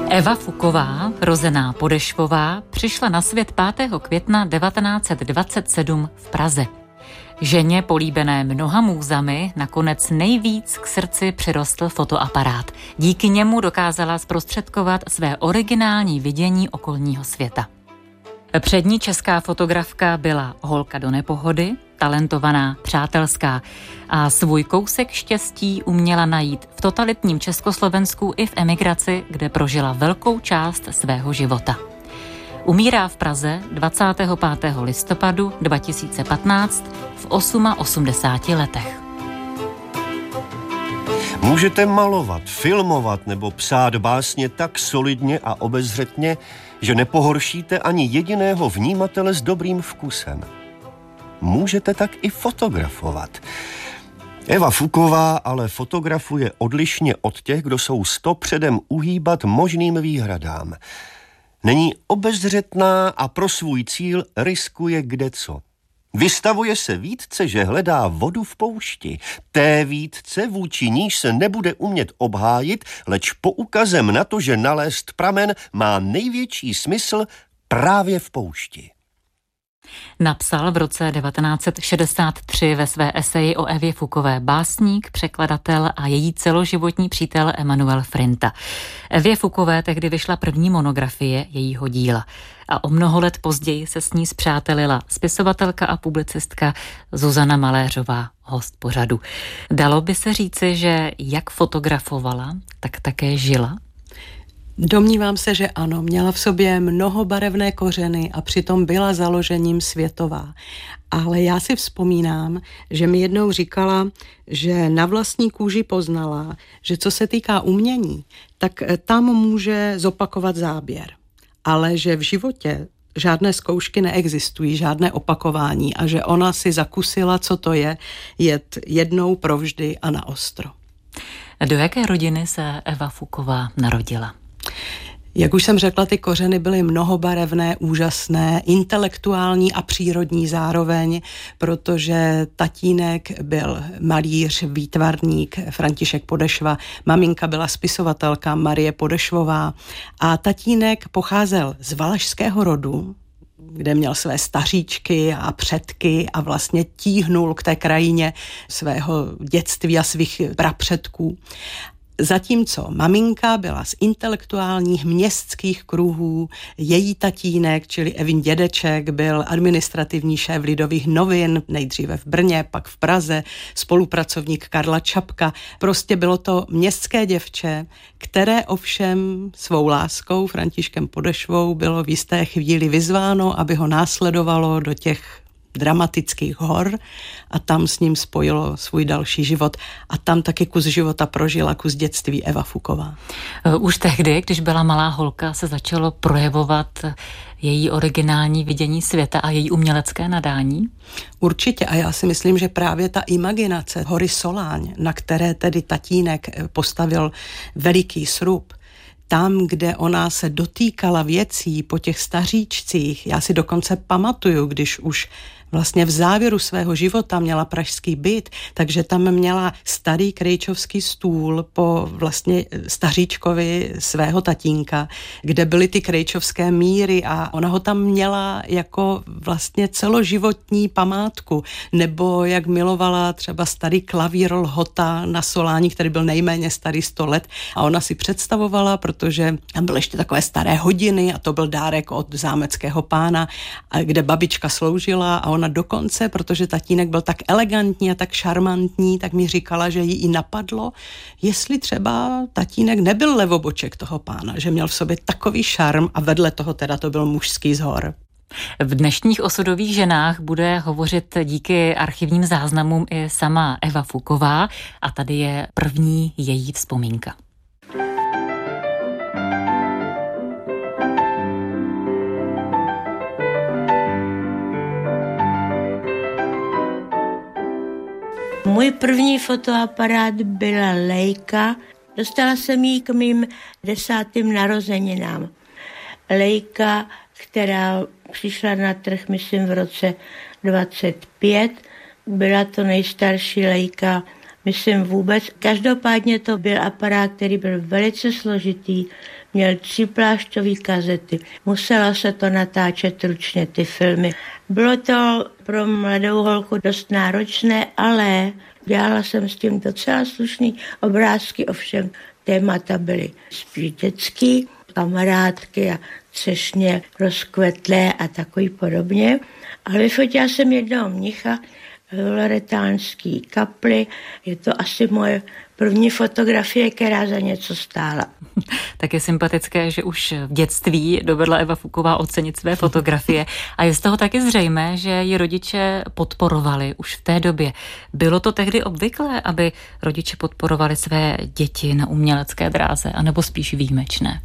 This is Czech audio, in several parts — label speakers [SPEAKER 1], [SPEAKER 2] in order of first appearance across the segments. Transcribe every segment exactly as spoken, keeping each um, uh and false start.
[SPEAKER 1] Eva Fuková, rozená Podešvová, přišla na svět pátého května devatenáct set dvacet sedm v Praze. Ženě políbené mnoha můzami nakonec nejvíc k srdci přirostl fotoaparát. Díky němu dokázala zprostředkovat své originální vidění okolního světa. Přední česká fotografka byla holka do nepohody, talentovaná, přátelská a svůj kousek štěstí uměla najít v totalitním Československu i v emigraci, kde prožila velkou část svého života. Umírá v Praze dvacátého pátého listopadu dva tisíce patnáct v osmadesáti osmi letech.
[SPEAKER 2] Můžete malovat, filmovat nebo psát básně tak solidně a obezřetně, že nepohoršíte ani jediného vnímatele s dobrým vkusem. Můžete tak i fotografovat. Eva Fuková ale fotografuje odlišně od těch, kdo jsou sto předem uhýbat možným výhradám. Není obezřetná a pro svůj cíl riskuje kdeco. Vystavuje se výtce, že hledá vodu v poušti. Té výtce, vůči níž se nebude umět obhájit, leč poukazem na to, že nalézt pramen má největší smysl právě v poušti.
[SPEAKER 1] Napsal v roce devatenáct set šedesát tři ve své eseji o Evě Fukové básník, překladatel a její celoživotní přítel Emanuel Frinta. Evě Fukové tehdy vyšla první monografie jejího díla a o mnoho let později se s ní spřátelila spisovatelka a publicistka Zuzana Maléřová, host pořadu. Dalo by se říci, že jak fotografovala, tak také žila?
[SPEAKER 3] Domnívám se, že ano, měla v sobě mnohobarevné kořeny a přitom byla založením světová. Ale já si vzpomínám, že mi jednou říkala, že na vlastní kůži poznala, že co se týká umění, tak tam může zopakovat záběr. Ale že v životě žádné zkoušky neexistují, žádné opakování a že ona si zakusila, co to je, jet jednou provždy a na ostro.
[SPEAKER 1] Do jaké rodiny se Eva Fuková narodila?
[SPEAKER 3] Jak už jsem řekla, ty kořeny byly mnohobarevné, úžasné, intelektuální a přírodní zároveň, protože tatínek byl malíř, výtvarník František Podešva, maminka byla spisovatelka Marie Podešvová a tatínek pocházel z valašského rodu, kde měl své staříčky a předky a vlastně tíhnul k té krajině svého dětství a svých prapředků. Zatímco maminka byla z intelektuálních městských kruhů, její tatínek, čili Evin dědeček, byl administrativní šéf Lidových novin, nejdříve v Brně, pak v Praze, spolupracovník Karla Čapka. Prostě bylo to městské děvče, které ovšem svou láskou Františkem Podešvou bylo v jisté chvíli vyzváno, aby ho následovalo do těch dramatických hor a tam s ním spojilo svůj další život. A tam taky kus života prožila, kus dětství Eva Fuková.
[SPEAKER 1] Už tehdy, když byla malá holka, se začalo projevovat její originální vidění světa a její umělecké nadání?
[SPEAKER 3] Určitě a já si myslím, že právě ta imaginace hory Soláň, na které tedy tatínek postavil veliký srub, tam, kde ona se dotýkala věcí po těch staříčcích, já si dokonce pamatuju, když už vlastně v závěru svého života měla pražský byt, takže tam měla starý krejčovský stůl po vlastně staříčkovi svého tatínka, kde byly ty krejčovské míry a ona ho tam měla jako vlastně celoživotní památku, nebo jak milovala třeba starý klavír Lhota na Soláni, který byl nejméně starý sto let a ona si představovala, protože tam byly ještě takové staré hodiny a to byl dárek od zámeckého pána, kde babička sloužila a ona dokonce, protože tatínek byl tak elegantní a tak šarmantní, tak mi říkala, že jí i napadlo, jestli třeba tatínek nebyl levoboček toho pána, že měl v sobě takový šarm a vedle toho teda to byl mužský zhor.
[SPEAKER 1] V dnešních osudových ženách bude hovořit díky archivním záznamům i sama Eva Fuková a tady je první její vzpomínka.
[SPEAKER 4] Můj první fotoaparát byla Leica. Dostala jsem ji k mým desátým narozeninám. Leica, která přišla na trh, myslím, v roce dvacet pět. Byla to nejstarší Leica myslím vůbec. Každopádně to byl aparát, který byl velice složitý, měl tři plášťové kazety, musela se to natáčet ručně, ty filmy. Bylo to pro mladou holku dost náročné, ale dělala jsem s tím docela slušný obrázky, ovšem témata byly spíš dětský, kamarádky a třešně rozkvetlé a takový podobně. Ale vyfotila jsem jednoho mnicha v loretánský kapli. Je to asi moje první fotografie, která za něco stála.
[SPEAKER 1] Tak je sympatické, že už v dětství dovedla Eva Fuková ocenit své fotografie a je z toho taky zřejmé, že ji rodiče podporovali už v té době. Bylo to tehdy obvyklé, aby rodiče podporovali své děti na umělecké dráze, anebo spíš výjimečné?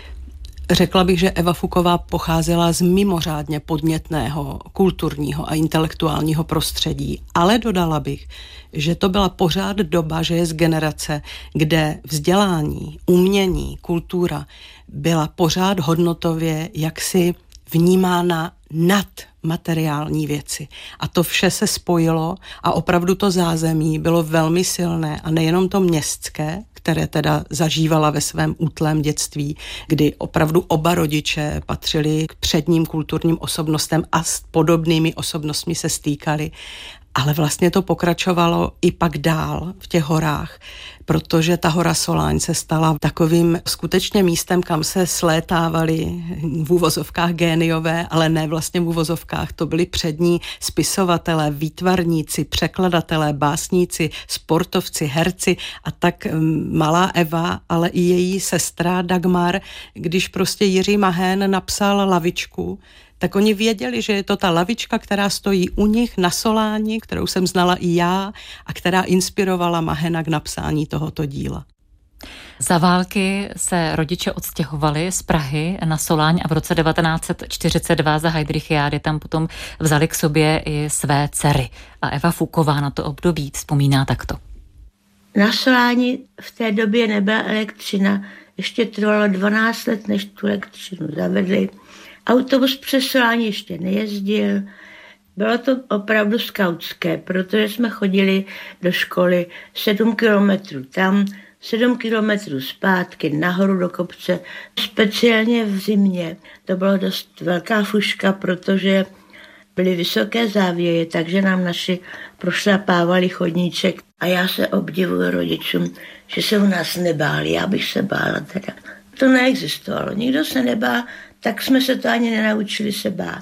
[SPEAKER 3] Řekla bych, že Eva Fuková pocházela z mimořádně podnětného kulturního a intelektuálního prostředí, ale dodala bych, že to byla pořád doba, že je z generace, kde vzdělání, umění, kultura byla pořád hodnotově jaksi vnímána nad materiální věci. A to vše se spojilo a opravdu to zázemí bylo velmi silné a nejenom to městské, které teda zažívala ve svém útlém dětství, kdy opravdu oba rodiče patřili k předním kulturním osobnostem a s podobnými osobnostmi se stýkali. Ale vlastně to pokračovalo i pak dál v těch horách, protože ta hora Soláň se stala takovým skutečně místem, kam se slétávali v uvozovkách géniové, ale ne vlastně v uvozovkách. To byli přední spisovatelé, výtvarníci, překladatelé, básníci, sportovci, herci a tak malá Eva, ale i její sestra Dagmar, když prostě Jiří Mahén napsal Lavičku, tak oni věděli, že je to ta lavička, která stojí u nich na Soláni, kterou jsem znala i já a která inspirovala Mahéna k napsání tohoto díla.
[SPEAKER 1] Za války se rodiče odstěhovali z Prahy na Soláň a v roce devatenáct set čtyřicet dva za Heydrichiády tam potom vzali k sobě i své dcery. A Eva Fuková na to období vzpomíná takto.
[SPEAKER 4] Na Soláni v té době nebyla elektřina. Ještě trvalo dvanáct let, než tu elektřinu zavedli. Autobus přes Soláň ještě nejezdil. Bylo to opravdu skautské, protože jsme chodili do školy sedm kilometrů tam, sedm kilometrů zpátky nahoru do kopce. Speciálně v zimě to bylo dost velká fuška, protože byly vysoké závěje, takže nám naši prošlapávali chodníček. A já se obdivuji rodičům, že se u nás nebáli, já bych se bála teda. To neexistovalo, nikdo se nebál, tak jsme se to ani nenaučili se bát.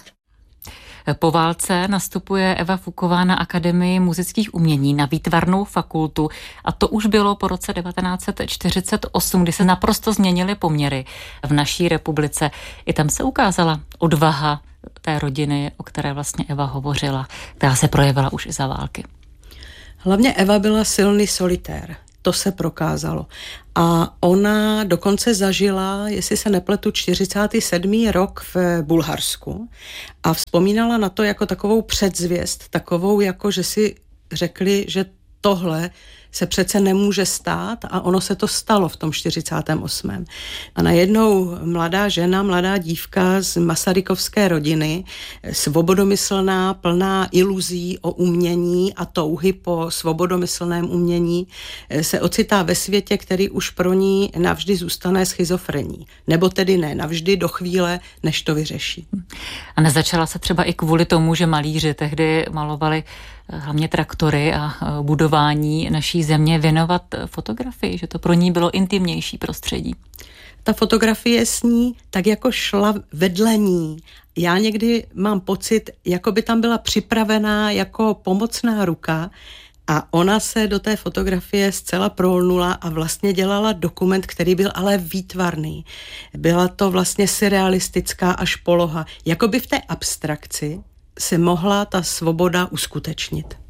[SPEAKER 1] Po válce nastupuje Eva Fuková na Akademii múzických umění, na výtvarnou fakultu a to už bylo po roce devatenáct set čtyřicet osm, kdy se naprosto změnily poměry v naší republice. I tam se ukázala odvaha té rodiny, o které vlastně Eva hovořila, která se projevila už i za války.
[SPEAKER 3] Hlavně Eva byla silný solitér. To se prokázalo. A ona dokonce zažila, jestli se nepletu, čtyřicátý sedmý rok v Bulharsku a vzpomínala na to jako takovou předzvěst, takovou jako, že si řekli, že tohle se přece nemůže stát a ono se to stalo v tom čtyřicátém osmém A najednou mladá žena, mladá dívka z masarykovské rodiny, svobodomyslná, plná iluzí o umění a touhy po svobodomyslném umění, se ocitá ve světě, který už pro ní navždy zůstane schizofrení. Nebo tedy ne navždy, do chvíle, než to vyřeší.
[SPEAKER 1] A nezačala se třeba i kvůli tomu, že malíři tehdy malovali hlavně traktory a budování naší země, věnovat fotografii, že to pro ní bylo intimnější prostředí?
[SPEAKER 3] Ta fotografie s ní tak jako šla vedle ní. Já někdy mám pocit, jako by tam byla připravená jako pomocná ruka a ona se do té fotografie zcela prolnula a vlastně dělala dokument, který byl ale výtvarný. Byla to vlastně surrealistická až poloha. Jako by v té abstrakci se mohla ta svoboda uskutečnit.